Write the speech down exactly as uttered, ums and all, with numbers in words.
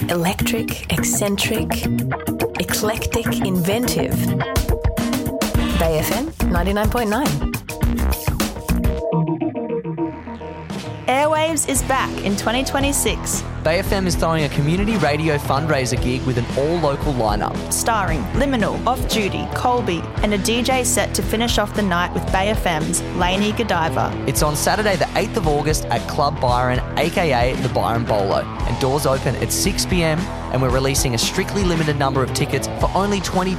Electric, eccentric, eclectic, inventive. Bay F M ninety-nine point nine. Airwaves is back in twenty twenty-six. Bay F M is throwing a community radio fundraiser gig with an all-local lineup. Starring Liminal, Off Duty, Colby, and a D J set to finish off the night with Bay F M's Lainey Godiva. It's on Saturday the eighth of August at Club Byron, aka the Byron Bolo. And doors open at six p m and we're releasing a strictly limited number of tickets for only twenty